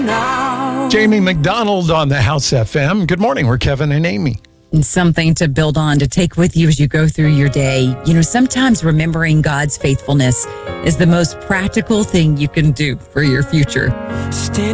Jamie McDonald on the House FM. Good morning. We're Kevin and Amy. And something to build on, to take with you as you go through your day. You know, sometimes remembering God's faithfulness is the most practical thing you can do for your future.